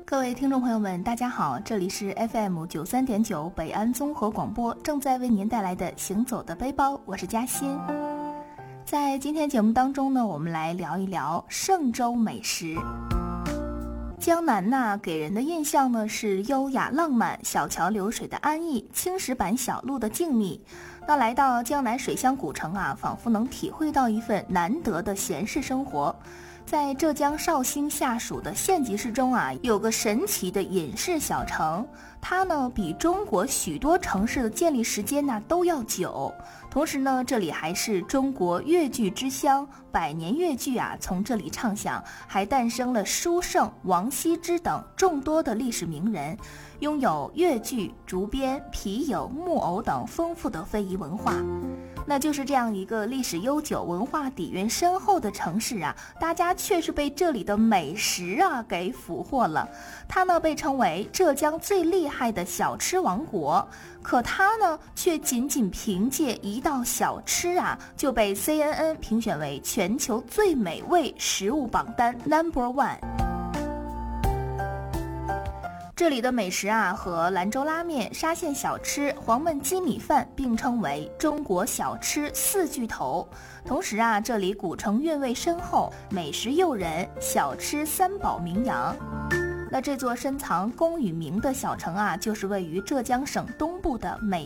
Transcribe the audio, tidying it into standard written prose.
各位听众朋友们，大家好，这里是 FM93.9 北安综合广播，正在为您带来的行走的背包，我是嘉欣。在今天节目当中呢，我们来聊一聊嵊州美食。江南呢，给人的印象呢是优雅浪漫，小桥流水的安逸，青石板小路的静谧。那来到江南水乡古城啊，仿佛能体会到一份难得的闲适生活。在浙江绍兴下属的县级市中啊，有个神奇的隐士小城，它呢比中国许多城市的建立时间呢都要久。同时呢，这里还是中国越剧之乡，百年越剧啊从这里唱响，还诞生了书圣王羲之等众多的历史名人，拥有越剧、竹编、皮影、木偶等丰富的非遗文化。那就是这样一个历史悠久、文化底蕴深厚的城市啊，大家却是被这里的美食啊给俘获了。它呢被称为浙江最厉害的小吃王国，可它呢却仅仅凭借一道小吃啊，就被 CNN 评选为全球最美味食物榜单 No.1。这里的美食啊，和兰州拉面、沙县小吃、黄焖鸡米饭并称为中国小吃四巨头。同时啊，这里古城韵味深厚，美食诱人，小吃三宝名扬。那这座深藏功与名的小城啊，就是位于浙江省东部的美